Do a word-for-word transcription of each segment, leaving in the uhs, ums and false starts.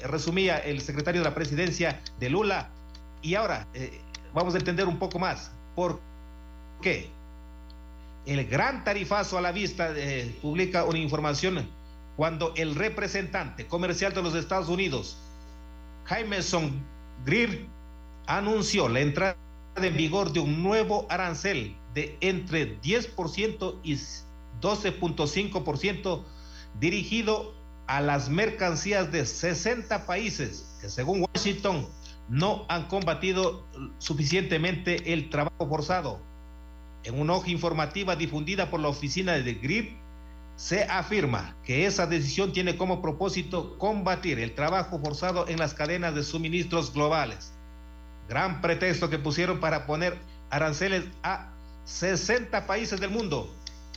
resumía el secretario de la presidencia de Lula. Y ahora eh, vamos a entender un poco más por qué. El gran tarifazo a la vista eh, publica una información cuando el representante comercial de los Estados Unidos, Jameson Greer, anunció la entrada en vigor de un nuevo arancel de entre diez por ciento y doce punto cinco por ciento dirigido a las mercancías de sesenta países que, según Washington, no han combatido suficientemente el trabajo forzado. En una hoja informativa difundida por la oficina de Greer, se afirma que esa decisión tiene como propósito combatir el trabajo forzado en las cadenas de suministros globales. Gran pretexto que pusieron para poner aranceles a sesenta países del mundo.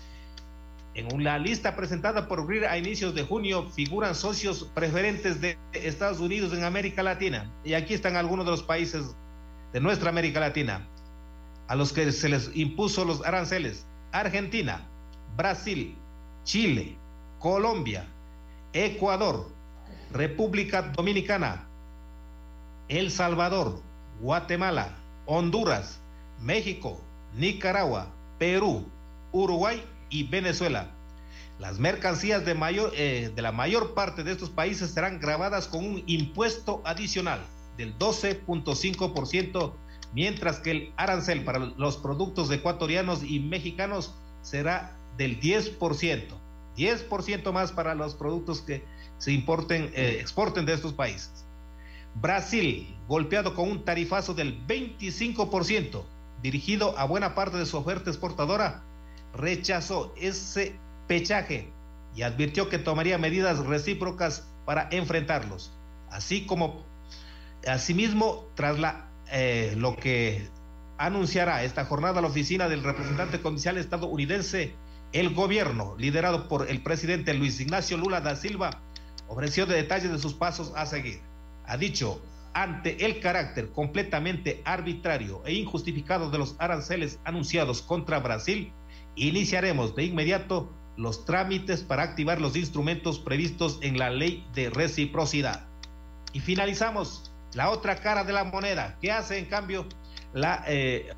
En la lista presentada por Greer a inicios de junio figuran socios preferentes de Estados Unidos en América Latina. Y aquí están algunos de los países de nuestra América Latina a los que se les impuso los aranceles: Argentina, Brasil, Chile, Colombia, Ecuador, República Dominicana, El Salvador, Guatemala, Honduras, México, Nicaragua, Perú, Uruguay y Venezuela. Las mercancías de, mayor, eh, de la mayor parte de estos países serán gravadas con un impuesto adicional del doce punto cinco por ciento, mientras que el arancel para los productos ecuatorianos y mexicanos será del diez por ciento. diez por ciento más para los productos que se importen, eh, exporten de estos países. Brasil, golpeado con un tarifazo del veinticinco por ciento, dirigido a buena parte de su oferta exportadora, rechazó ese pechaje y advirtió que tomaría medidas recíprocas para enfrentarlos. Así como, asimismo, tras la, eh, lo que anunciará esta jornada la oficina del representante comercial estadounidense, el gobierno, liderado por el presidente Luis Ignacio Lula da Silva, ofreció detalles de sus pasos a seguir. Ha dicho: ante el carácter completamente arbitrario e injustificado de los aranceles anunciados contra Brasil, iniciaremos de inmediato los trámites para activar los instrumentos previstos en la ley de reciprocidad. Y finalizamos la otra cara de la moneda. ¿Qué hace en cambio la eh,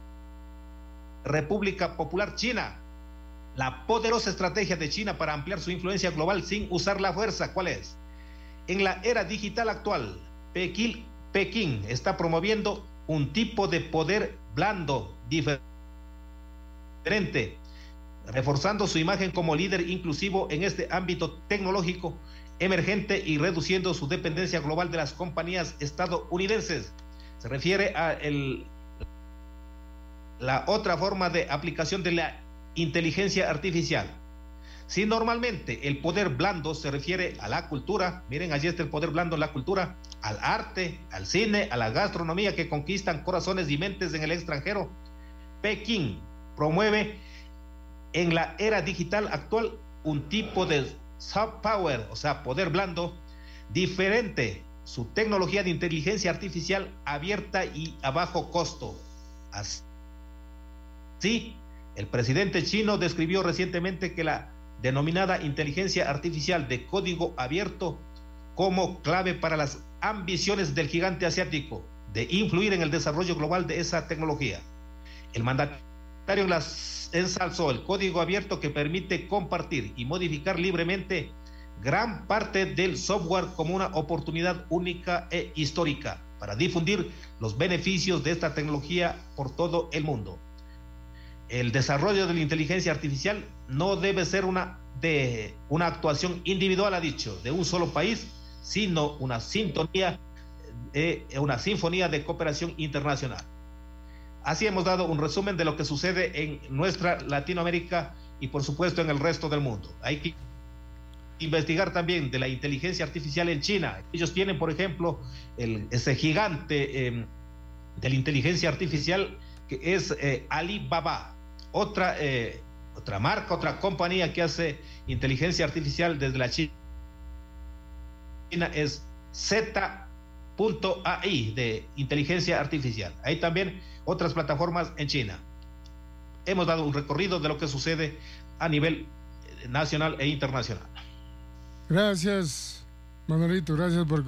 República Popular China? La poderosa estrategia de China para ampliar su influencia global sin usar la fuerza, ¿cuál es? En la era digital actual, Pekín, Pekín está promoviendo un tipo de poder blando diferente, reforzando su imagen como líder inclusivo en este ámbito tecnológico emergente y reduciendo su dependencia global de las compañías estadounidenses. Se refiere a el, la otra forma de aplicación de la inteligencia artificial. Si normalmente el poder blando se refiere a la cultura, miren, allí está el poder blando en la cultura, al arte, al cine, a la gastronomía que conquistan corazones y mentes en el extranjero, Pekín promueve en la era digital actual un tipo de soft power, o sea, poder blando, diferente, su tecnología de inteligencia artificial abierta y a bajo costo. Así, el presidente chino describió recientemente que la denominada inteligencia artificial de código abierto como clave para las ambiciones del gigante asiático de influir en el desarrollo global de esa tecnología. El mandatario las ensalzó el código abierto que permite compartir y modificar libremente gran parte del software como una oportunidad única e histórica para difundir los beneficios de esta tecnología por todo el mundo. El desarrollo de la inteligencia artificial no debe ser una, de, una actuación individual, ha dicho, de un solo país, sino una sintonía, eh, una sinfonía de cooperación internacional. Así hemos dado un resumen de lo que sucede en nuestra Latinoamérica y por supuesto en el resto del mundo. Hay que investigar también de la inteligencia artificial en China. Ellos tienen, por ejemplo, el, ese gigante eh, de la inteligencia artificial que es eh, Alibaba. Otra, eh, otra marca, otra compañía que hace inteligencia artificial desde la China es Z punto A I de inteligencia artificial. Hay también otras plataformas en China. Hemos dado un recorrido de lo que sucede a nivel nacional e internacional. Gracias, Manuelito, gracias por